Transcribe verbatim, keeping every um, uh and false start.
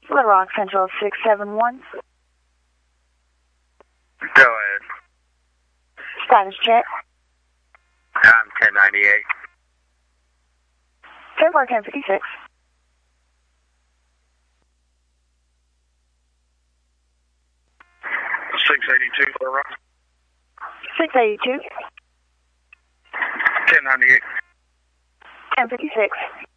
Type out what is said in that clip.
Little Rock Central six seven one. Go ahead. Status check. I'm ten ninety-eight. ten four ten fifty-six. six eighty-two, Little Rock. six eighty-two. ten ninety-eight. ten fifty-six.